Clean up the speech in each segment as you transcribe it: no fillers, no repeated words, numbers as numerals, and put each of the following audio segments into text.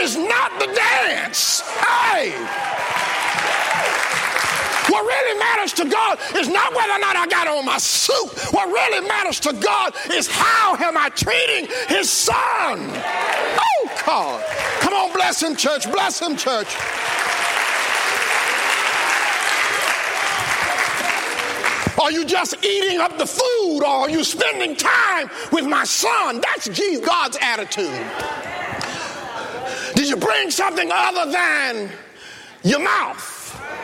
is not the dance. Hey! What really matters to God is not whether or not I got on my suit. What really matters to God is how am I treating his son. Oh, God. Come on, bless him, church. Bless him, church. Are you just eating up the food, or are you spending time with my son? That's God's attitude. Did you bring something other than your mouth?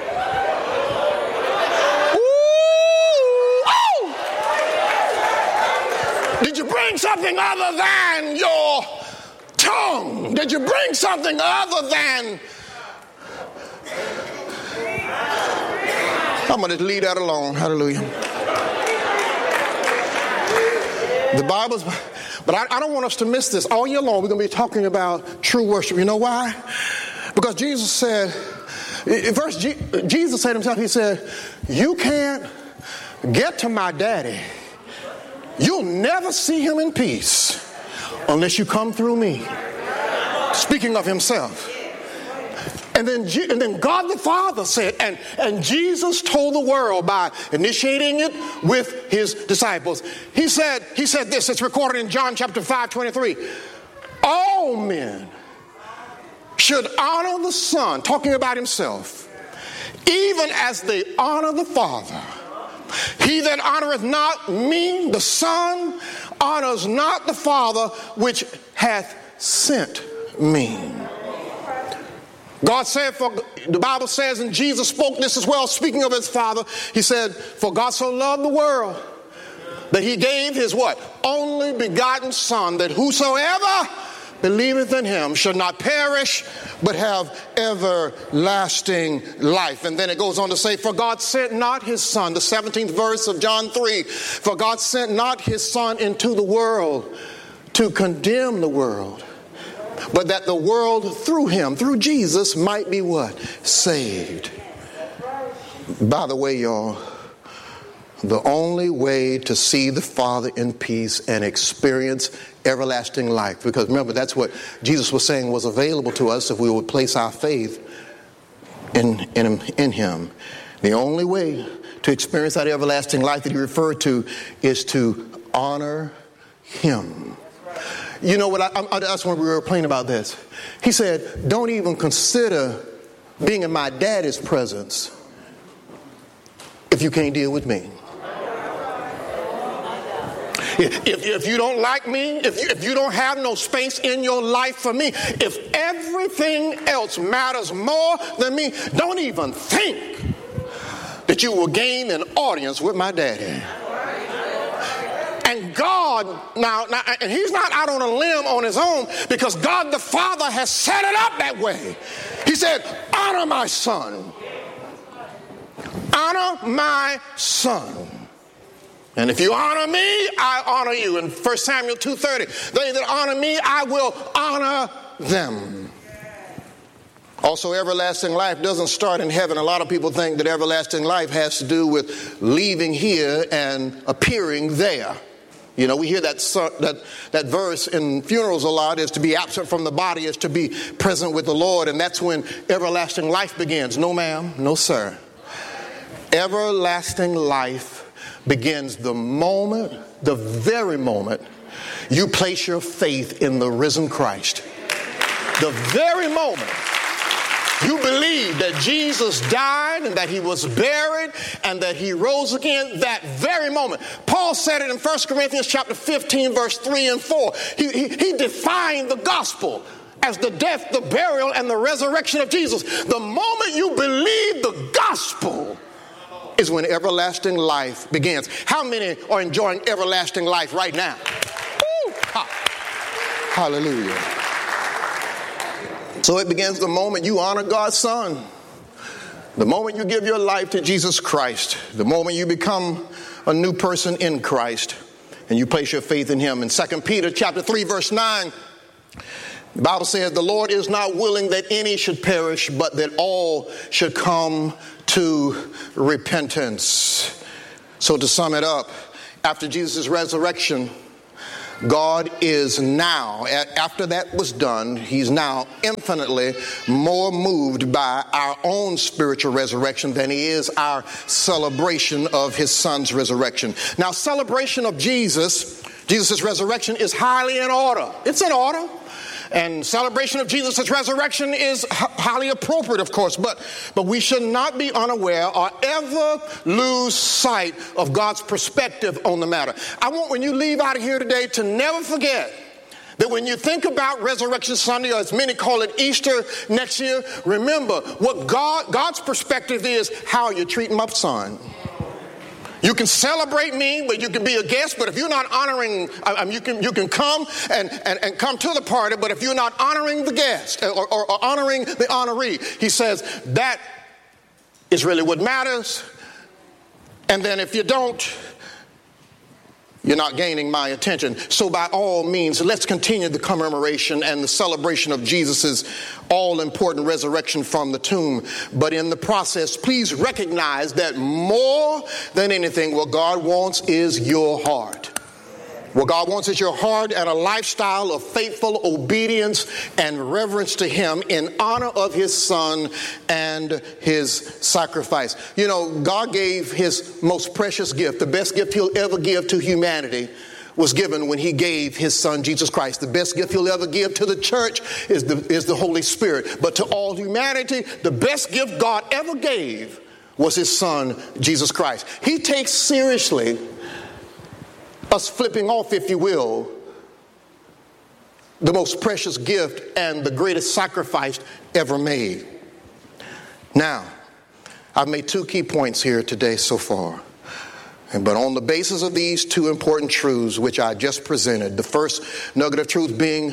Did you bring something other than your tongue? Did you bring something other than... I'm going to leave that alone. Hallelujah. The Bible's... But I don't want us to miss this. All year long, we're going to be talking about true worship. You know why? Because Jesus said... First, Jesus said himself, he said, you can't get to my daddy. You'll never see him in peace unless you come through me. Speaking of himself. And then God the Father said, and Jesus told the world by initiating it with his disciples. He said this, it's recorded in John chapter 5:23. All men should honor the Son, talking about himself, even as they honor the Father. He that honoreth not me, the Son, honors not the Father which hath sent me. God said, for the Bible says, and Jesus spoke this as well, speaking of his Father, he said, for God so loved the world that he gave his what? Only begotten Son, that whosoever believeth in him should not perish, but have everlasting life. And then it goes on to say, for God sent not his Son, the 17th verse of John 3, for God sent not his Son into the world to condemn the world, but that the world through him, through Jesus, might be what? Saved. By the way, y'all, the only way to see the Father in peace and experience everlasting life, because remember, that's what Jesus was saying was available to us if we would place our faith in him. The only way to experience that everlasting life that he referred to is to honor him. You know what, that's when we were praying about this. He said, don't even consider being in my daddy's presence if you can't deal with me. If you don't like me, if you don't have no space in your life for me, if everything else matters more than me, don't even think that you will gain an audience with my daddy. And God, now, and he's not out on a limb on his own, because God the Father has set it up that way. He said, honor my son. Honor my son. And if you honor me, I honor you. In 1 Samuel 2:30, they that honor me, I will honor them. Also, everlasting life doesn't start in heaven. A lot of people think that everlasting life has to do with leaving here and appearing there. You know, we hear that verse in funerals a lot, is to be absent from the body is to be present with the Lord. And that's when everlasting life begins. No, ma'am. No, sir. Everlasting life begins the very moment you place your faith in the risen Christ. The very moment you believe that Jesus died and that he was buried and that he rose again, that very moment. Paul said it in 1 Corinthians chapter 15, verse 3 and 4. He defined the gospel as the death, the burial, and the resurrection of Jesus. The moment you believe the gospel is when everlasting life begins. How many are enjoying everlasting life right now? Woo! Hallelujah. So it begins the moment you honor God's Son. The moment you give your life to Jesus Christ. The moment you become a new person in Christ and you place your faith in him. In 2 Peter chapter 3, verse 9, the Bible says, the Lord is not willing that any should perish, but that all should come to repentance. So to sum it up, after Jesus' resurrection, God is now, after that was done, he's now infinitely more moved by our own spiritual resurrection than he is our celebration of his son's resurrection. Now, celebration of Jesus' resurrection is highly in order. It's in order. And celebration of Jesus' resurrection is highly appropriate, of course, but we should not be unaware or ever lose sight of God's perspective on the matter. I want, when you leave out of here today, to never forget that when you think about Resurrection Sunday, or as many call it Easter next year, remember what God's perspective is. How are you treating my son? You can celebrate me, but you can be a guest. But if you're not honoring, you can come and come to the party. But if you're not honoring the guest or honoring the honoree, he says that is really what matters. And then if you don't, you're not gaining my attention. So by all means, let's continue the commemoration and the celebration of Jesus' all-important resurrection from the tomb. But in the process, please recognize that more than anything, what God wants is your heart. What God wants is your heart and a lifestyle of faithful obedience and reverence to him in honor of his son and his sacrifice. You know, God gave his most precious gift, the best gift he'll ever give to humanity, was given when he gave his son Jesus Christ. The best gift he'll ever give to the church is the Holy Spirit. But to all humanity, the best gift God ever gave was his son Jesus Christ. He takes seriously us flipping off, if you will, the most precious gift and the greatest sacrifice ever made. Now, I've made two key points here today so far. But on the basis of these two important truths which I just presented, the first nugget of truth being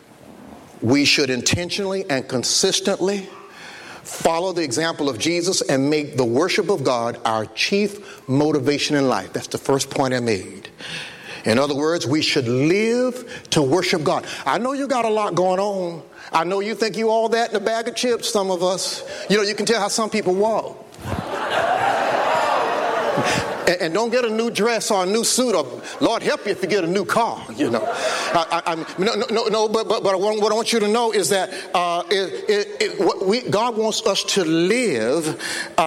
we should intentionally and consistently follow the example of Jesus and make the worship of God our chief motivation in life. That's the first point I made. In other words, we should live to worship God. I know you got a lot going on. I know you think you all that in a bag of chips, some of us. You know, you can tell how some people walk. And don't get a new dress or a new suit, or Lord help you if you get a new car, you know. But what I want you to know is that God wants us to live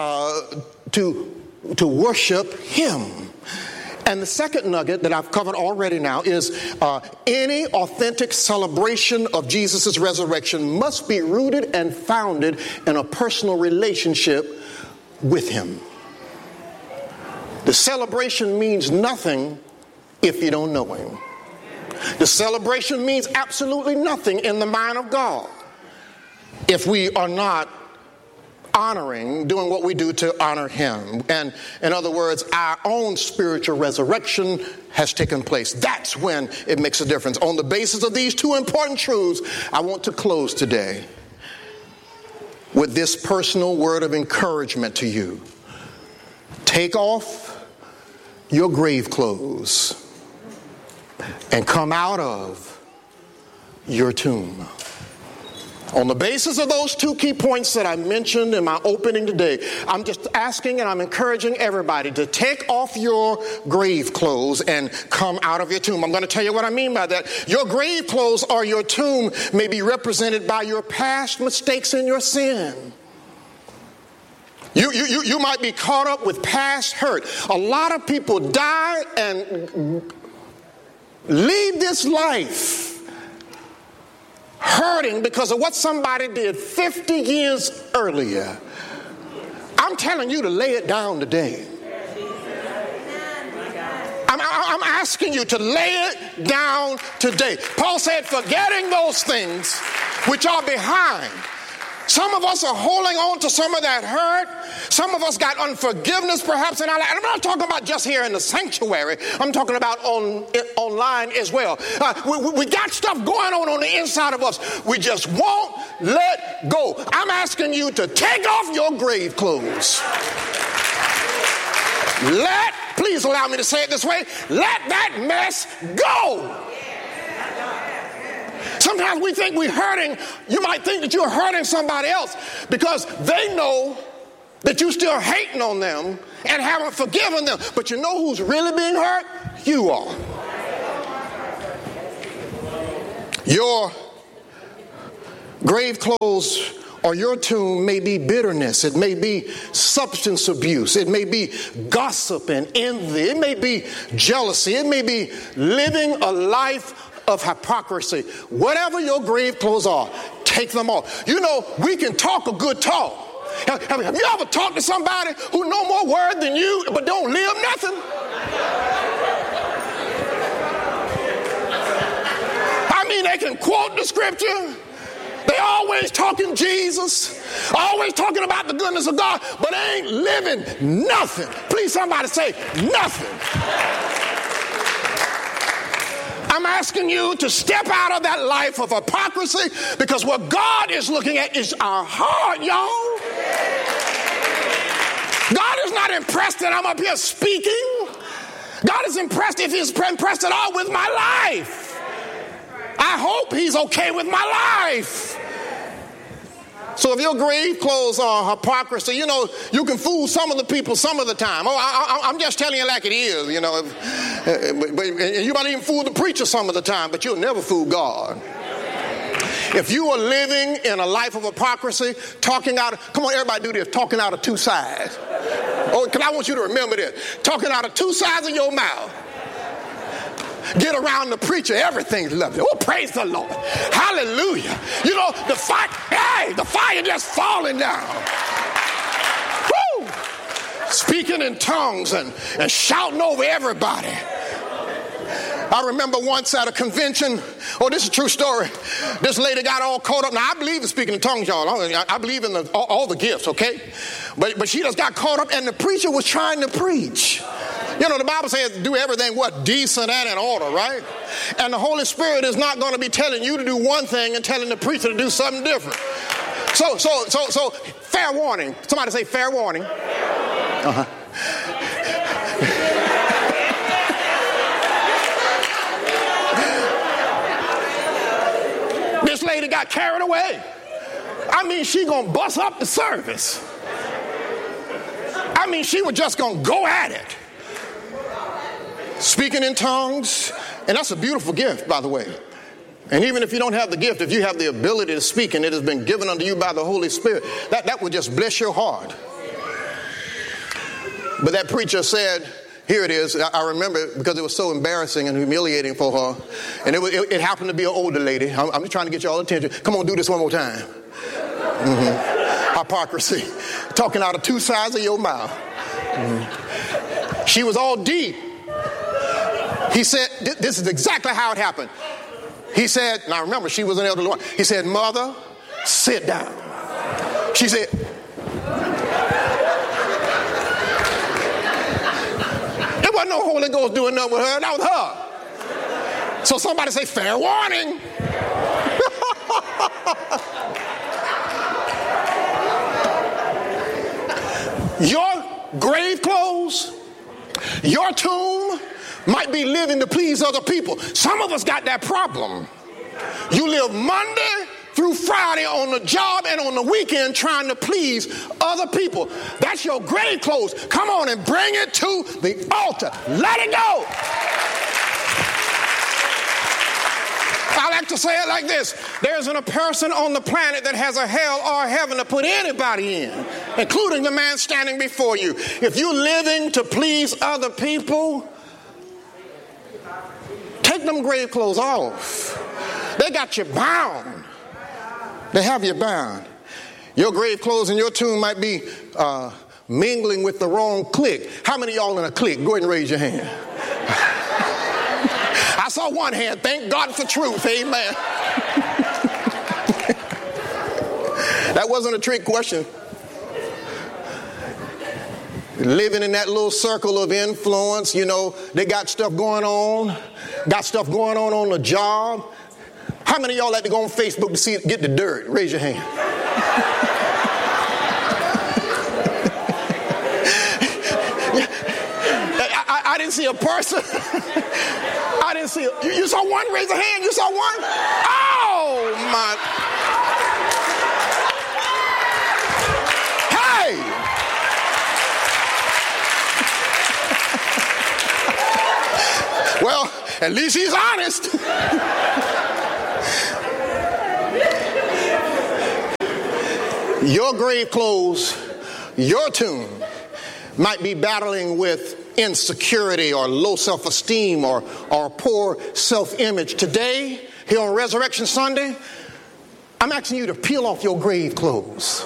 to worship him. And the second nugget that I've covered already now is any authentic celebration of Jesus' resurrection must be rooted and founded in a personal relationship with him. The celebration means nothing if you don't know him. The celebration means absolutely nothing in the mind of God if we are not doing what we do to honor him. And in other words, our own spiritual resurrection has taken place. That's when it makes a difference. On the basis of these two important truths, I want to close today with this personal word of encouragement to you. Take off your grave clothes and come out of your tomb. On the basis of those two key points that I mentioned in my opening today, I'm just asking and I'm encouraging everybody to take off your grave clothes and come out of your tomb. I'm going to tell you what I mean by that. Your grave clothes or your tomb may be represented by your past mistakes and your sin. You might be caught up with past hurt. A lot of people die and leave this life hurting because of what somebody did 50 years earlier. I'm telling you to lay it down today. I'm asking you to lay it down today. Paul said, forgetting those things which are behind. Some of us are holding on to some of that hurt. Some of us got unforgiveness perhaps in our life. And I'm not talking about just here in the sanctuary. I'm talking about online as well. We got stuff going on the inside of us. We just won't let go. I'm asking you to take off your grave clothes. Please allow me to say it this way, let that mess go. Sometimes we think we're hurting. You might think that you're hurting somebody else because they know that you're still hating on them and haven't forgiven them. But you know who's really being hurt? You are. Your grave clothes or your tomb may be bitterness. It may be substance abuse. It may be gossip and envy. It may be jealousy. It may be living a life of hypocrisy. Whatever your grave clothes are, take them off. You know, we can talk a good talk. Have you ever talked to somebody who know more word than you but don't live nothing? I mean, they can quote the scripture. They always talking Jesus, always talking about the goodness of God, but they ain't living nothing. Please, somebody say nothing. I'm asking you to step out of that life of hypocrisy, because what God is looking at is our heart, y'all. God is not impressed that I'm up here speaking. God is impressed, if he's impressed at all, with my life. I hope he's okay with my life. So if your grave clothes are hypocrisy, you know, you can fool some of the people some of the time. Oh, I'm just telling you like it is, you know. And you might even fool the preacher some of the time, but you'll never fool God. If you are living in a life of hypocrisy, talking out, come on, everybody do this, talking out of two sides. Oh, because I want you to remember this. Talking out of two sides of your mouth. Get around the preacher, everything's lovely. Oh, praise the Lord. Hallelujah. You know, the fire just falling down. Woo! Speaking in tongues and shouting over everybody. I remember once at a convention, oh, this is a true story. This lady got all caught up. Now, I believe in speaking in tongues, y'all. I believe in all the gifts, okay? But she just got caught up, and the preacher was trying to preach. You know, the Bible says do everything, what, decent and in order, right? And the Holy Spirit is not going to be telling you to do one thing and telling the preacher to do something different. So, fair warning. Somebody say fair warning. Uh-huh. This lady got carried away. I mean, she gonna bust up the service. I mean, she was just gonna go at it. Speaking in tongues, and that's a beautiful gift, by the way. And even if you don't have the gift, if you have the ability to speak and it has been given unto you by the Holy Spirit, that would just bless your heart. But that preacher said, here it is. I remember it because it was so embarrassing and humiliating for her. And it happened to be an older lady. I'm just trying to get y'all attention. Come on, do this one more time. Mm-hmm. Hypocrisy. Talking out of two sides of your mouth. Mm-hmm. She was all deep. He said, this is exactly how it happened. He said, now remember, she was an elderly woman. He said, Mother, sit down. She said, there wasn't no Holy Ghost doing nothing with her. That was her. So somebody say, fair warning. Your grave clothes, your tomb, might be living to please other people. Some of us got that problem. You live Monday through Friday on the job and on the weekend trying to please other people. That's your grave clothes. Come on and bring it to the altar. Let it go. I like to say it like this. There isn't a person on the planet that has a hell or a heaven to put anybody in, including the man standing before you. If you're living to please other people, take them grave clothes off. They got you bound. They have you bound. Your grave clothes and your tomb might be mingling with the wrong clique. How many of y'all in a clique? Go ahead and raise your hand. I saw one hand. Thank God for truth. Amen. That wasn't a trick question. Living in that little circle of influence, you know, they got stuff going on. Got stuff going on the job. How many of y'all like to go on Facebook to see it, get the dirt? Raise your hand. I didn't see a person. I didn't see you saw one? Raise a hand. You saw one? Oh, my. Hey. Well, at least he's honest. Your grave clothes, your tomb, might be battling with insecurity or low self-esteem or poor self-image. Today, here on Resurrection Sunday, I'm asking you to peel off your grave clothes.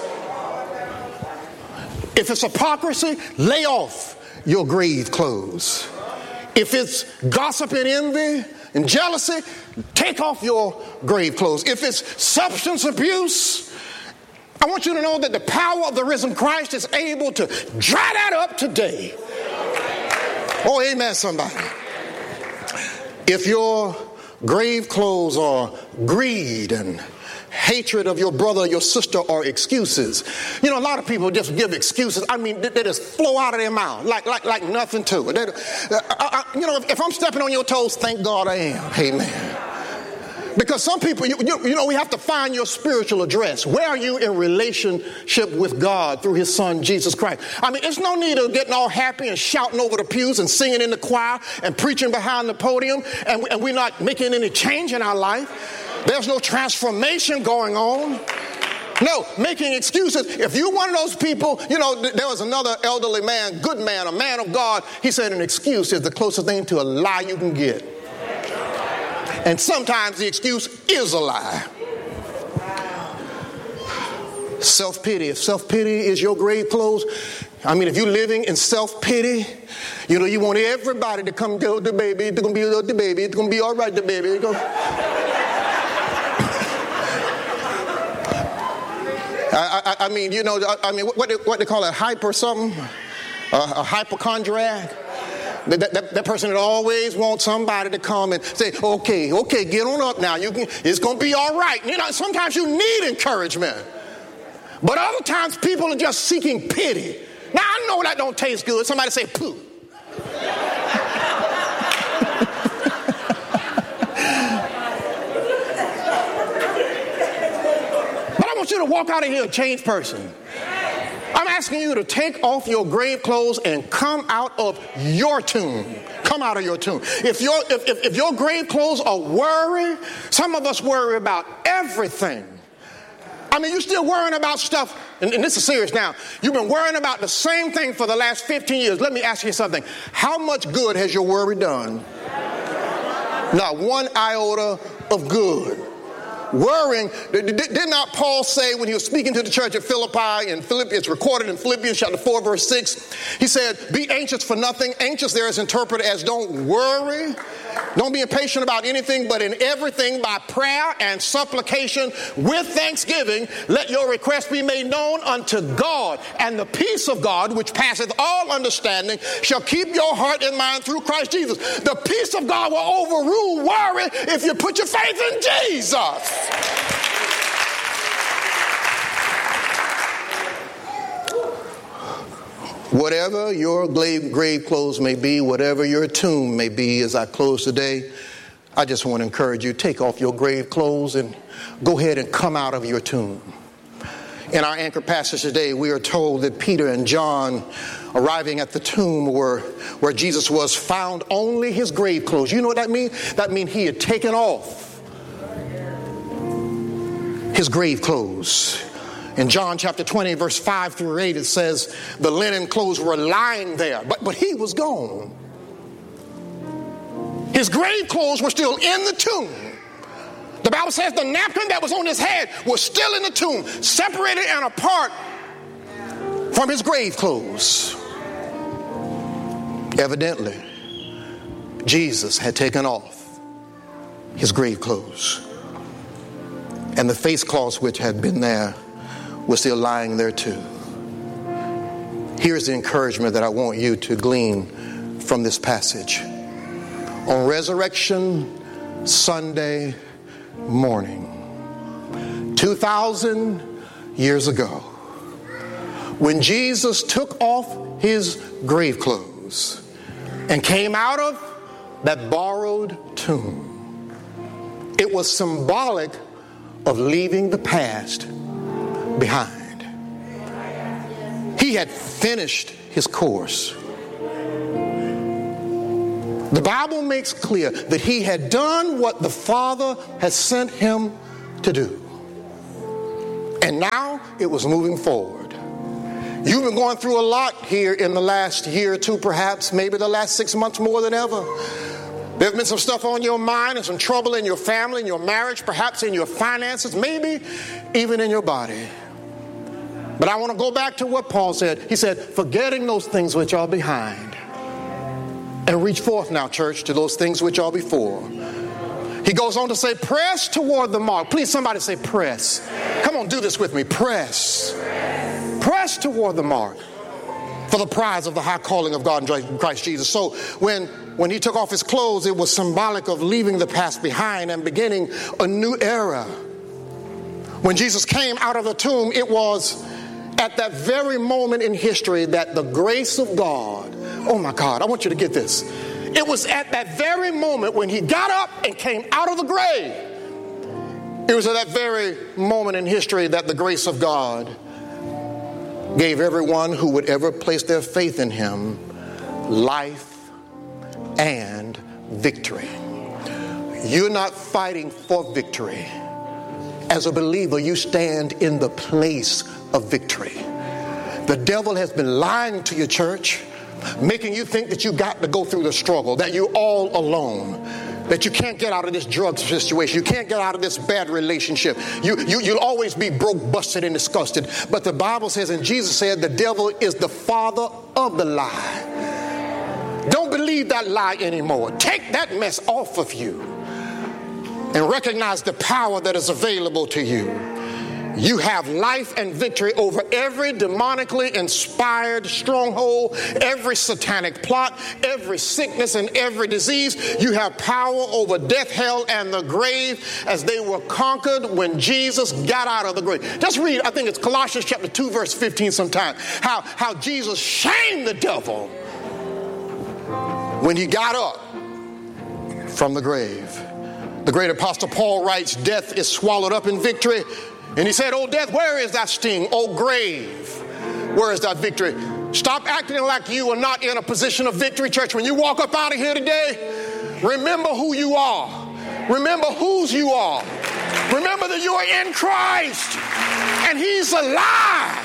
If it's hypocrisy, lay off your grave clothes. If it's gossip and envy and jealousy, take off your grave clothes. If it's substance abuse, I want you to know that the power of the risen Christ is able to dry that up today. Oh, amen, somebody. If your grave clothes are greed and hatred of your brother or your sister or excuses. You know, a lot of people just give excuses. I mean, they just flow out of their mouth like nothing to it. You know, if I'm stepping on your toes, thank God I am. Amen. Because some people, you know, we have to find your spiritual address. Where are you in relationship with God through his son, Jesus Christ? I mean, it's no need of getting all happy and shouting over the pews and singing in the choir and preaching behind the podium and we're not making any change in our life. There's no transformation going on. No, making excuses. If you're one of those people, you know, there was another elderly man, good man, a man of God. He said an excuse is the closest thing to a lie you can get. And sometimes the excuse is a lie. Self-pity. If self-pity is your grave clothes, I mean, if you're living in self-pity, you know, you want everybody to come to the baby. It's going to be the baby. It's going to be all right, the baby. I mean, you know, I mean, what they call it, hyper something? A hypochondriac? That person that always wants somebody to come and say, okay, get on up now. It's going to be all right. You know, sometimes you need encouragement. But other times people are just seeking pity. Now, I know that don't taste good. Somebody say, poo. But I want you to walk out of here a changed person. I'm asking you to take off your grave clothes and come out of your tomb. Come out of your tomb. If your grave clothes are worry, some of us worry about everything. I mean, you're still worrying about stuff, and this is serious now. You've been worrying about the same thing for the last 15 years. Let me ask you something. How much good has your worry done? Not one iota of good. Worrying, did not Paul say when he was speaking to the church at Philippi, in Philippians, it's recorded in Philippians chapter 4, verse 6, he said, be anxious for nothing. Anxious there is interpreted as don't worry. Don't be impatient about anything, but in everything by prayer and supplication with thanksgiving, let your requests be made known unto God. And the peace of God, which passeth all understanding, shall keep your heart and mind through Christ Jesus. The peace of God will overrule worry if you put your faith in Jesus. Whatever your grave clothes may be, whatever your tomb may be, as I close today, I just want to encourage you, take off your grave clothes and go ahead and come out of your tomb. In our anchor passage today, we are told that Peter and John, arriving at the tomb where Jesus was, found only his grave clothes. You know what that means? That means he had taken off his grave clothes. In John chapter 20, verse 5 through 8, it says the linen clothes were lying there, but he was gone. His grave clothes were still in the tomb. The Bible says the napkin that was on his head was still in the tomb, separated and apart from his grave clothes. Evidently, Jesus had taken off his grave clothes, and the face cloths which had been there were still lying there too. Here's the encouragement that I want you to glean from this passage. On Resurrection Sunday morning, 2,000 years ago, when Jesus took off his grave clothes and came out of that borrowed tomb, it was symbolic of leaving the past behind. He had finished his course. The Bible makes clear that he had done what the Father had sent him to do. And now it was moving forward. You've been going through a lot here in the last year or two, perhaps, maybe the last 6 months more than ever. There's been some stuff on your mind and some trouble in your family, in your marriage, perhaps in your finances, maybe even in your body. But I want to go back to what Paul said. He said, forgetting those things which are behind, and reach forth now, church, to those things which are before. He goes on to say, press toward the mark. Please, somebody say press. Come on, do this with me. Press. Press toward the mark for the prize of the high calling of God in Christ Jesus. So when he took off his clothes, it was symbolic of leaving the past behind and beginning a new era. When Jesus came out of the tomb, it was at that very moment in history that the grace of God, oh my God, I want you to get this. It was at that very moment when he got up and came out of the grave. It was at that very moment in history that the grace of God gave everyone who would ever place their faith in him life and victory. You're not fighting for victory. As a believer, you stand in the place of victory. The devil has been lying to your church, making you think that you got to go through the struggle, that you're all alone, that you can't get out of this drug situation, you can't get out of this bad relationship, you'll always be broke, busted, and disgusted. But the Bible says, and Jesus said, the devil is the father of the lie. Don't believe that lie anymore. Take that mess off of you and recognize the power that is available to you. You have life and victory over every demonically inspired stronghold, every satanic plot, every sickness and every disease. You have power over death, hell, and the grave as they were conquered when Jesus got out of the grave. Just read, I think it's Colossians chapter 2, verse 15 sometime, how Jesus shamed the devil when he got up from the grave. The great apostle Paul writes, death is swallowed up in victory. And he said, oh, death, where is that sting? Oh, grave, where is that victory? Stop acting like you are not in a position of victory, church. When you walk up out of here today, remember who you are. Remember whose you are. Remember that you are in Christ and he's alive.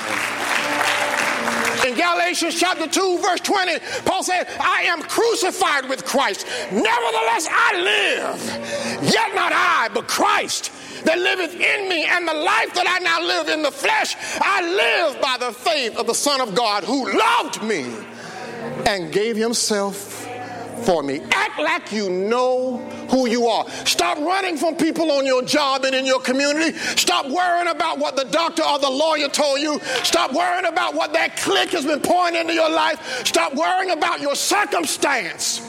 In Galatians chapter 2, verse 20, Paul said, I am crucified with Christ. Nevertheless, I live. Yet not I, but Christ that liveth in me, and the life that I now live in the flesh, I live by the faith of the Son of God who loved me and gave himself for me. Act like you know who you are. Stop running from people on your job and in your community. Stop worrying about what the doctor or the lawyer told you. Stop worrying about what that clique has been pouring into your life. Stop worrying about your circumstance.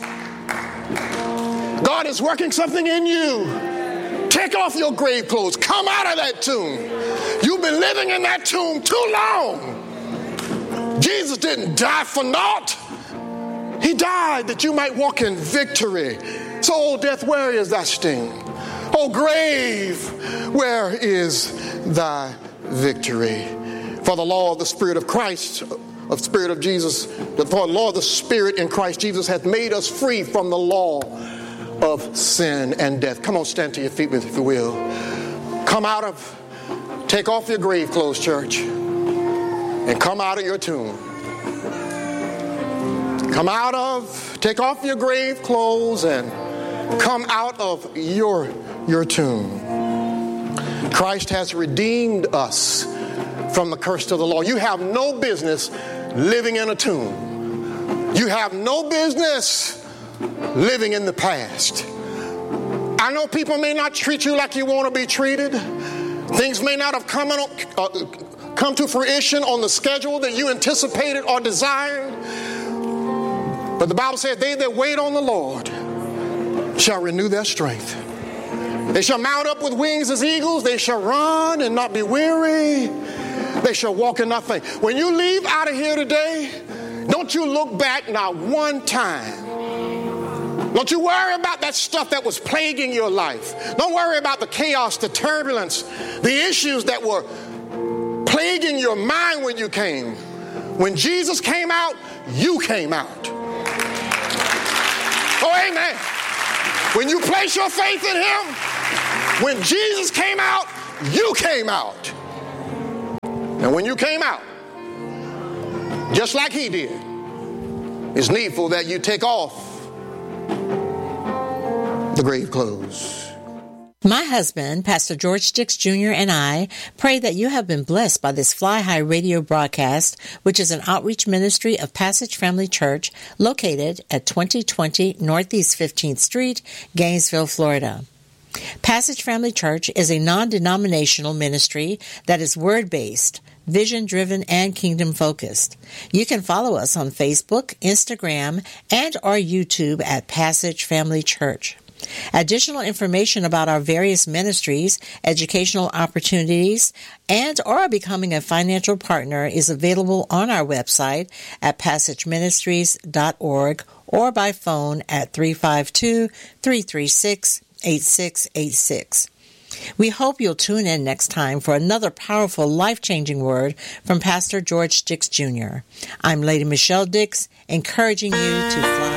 God is working something in you. Take off your grave clothes. Come out of that tomb. You've been living in that tomb too long. Jesus didn't die for naught. He died that you might walk in victory. So, oh, death, where is thy sting? Oh, grave, where is thy victory? For the law of the Spirit of Christ, of Spirit of Jesus, for the law of the Spirit in Christ Jesus hath made us free from the law of sin and death. Come on, stand to your feet, if you will. Take off your grave clothes, church, and come out of your tomb. Take off your grave clothes and come out of your tomb. Christ has redeemed us from the curse of the law. You have no business living in a tomb. You have no business living in the past. I know people may not treat you like you want to be treated. Things may not have come to fruition on the schedule that you anticipated or desired. But the Bible says, they that wait on the Lord shall renew their strength. They shall mount up with wings as eagles. They shall run and not be weary. They shall walk and not faint. When you leave out of here today, don't you look back not one time. Don't you worry about that stuff that was plaguing your life. Don't worry about the chaos, the turbulence, the issues that were plaguing your mind when you came. When Jesus came out, you came out. Oh, amen. When you place your faith in him, when Jesus came out, you came out. And when you came out, just like he did, it's needful that you take off the grave clothes. My husband, Pastor George Dix Jr., and I pray that you have been blessed by this Fly High radio broadcast, which is an outreach ministry of Passage Family Church located at 2020 Northeast 15th Street, Gainesville, Florida. Passage Family Church is a non-denominational ministry that is word-based, vision-driven, and kingdom-focused. You can follow us on Facebook, Instagram, and or YouTube at Passage Family Church. Additional information about our various ministries, educational opportunities, and or becoming a financial partner is available on our website at passageministries.org or by phone at 352-336-8686. We hope you'll tune in next time for another powerful, life-changing word from Pastor George Dix Jr. I'm Lady Michelle Dix, encouraging you to fly.